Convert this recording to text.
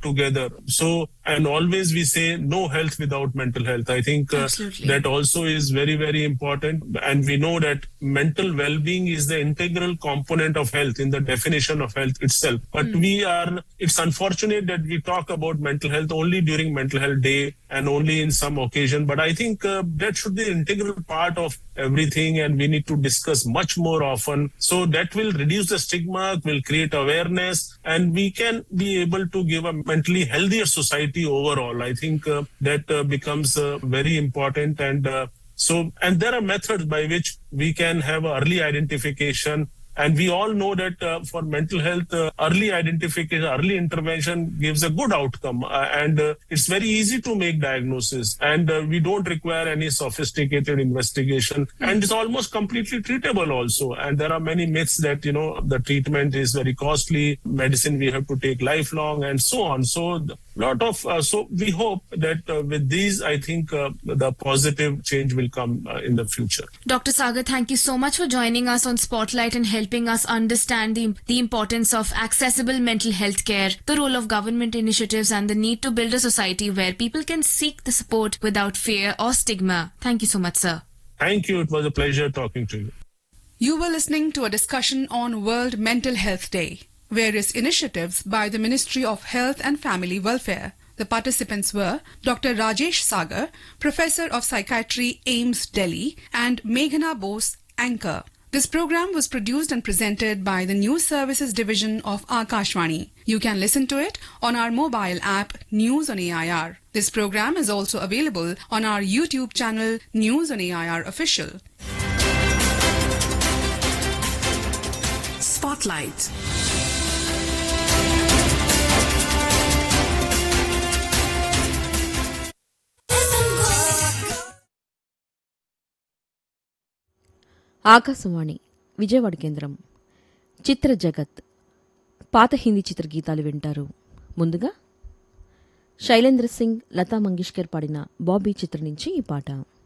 together. So, and always we say no health without mental health. I think that also is very, very important. And we know that mental well-being is the integral component of health in the definition of health itself. But it's unfortunate that we talk about mental health only during Mental Health Day and only in some occasion. But I think that should be an integral part of everything, and we need to discuss much more often. So that will reduce the stigma, will create awareness, and we can be able to give a mentally healthier society overall. I think that becomes very important. And there are methods by which we can have early identification. And we all know that for mental health, early identification, early intervention gives a good outcome. It's very easy to make diagnosis. And we don't require any sophisticated investigation. And it's almost completely treatable also. And there are many myths that, the treatment is very costly, medicine we have to take lifelong, and so on. So we hope that with these, I think the positive change will come in the future. Dr. Sagar, thank you so much for joining us on Spotlight and helping us understand the importance of accessible mental health care, the role of government initiatives, and the need to build a society where people can seek the support without fear or stigma. Thank you so much, sir. Thank you. It was a pleasure talking to you. You were listening to a discussion on World Mental Health Day. Various initiatives by the Ministry of Health and Family Welfare. The participants were Dr. Rajesh Sagar, Professor of Psychiatry, AIIMS, Delhi, and Meghna Bose, Anchor. This program was produced and presented by the News Services Division of Akashvani. You can listen to it on our mobile app, News on AIR. This program is also available on our YouTube channel, News on AIR Official. Spotlight. Akashvani Vijayawada కేంద్రం. చిత్ర జగత్ పాత హిందీ చిత్రగీతాలు వింటారు. ముందుగా శైలేంద్ర సింగ్, లతా మంగేష్కర్ పాడిన బాబీ చిత్రం నుంచి ఈ పాట.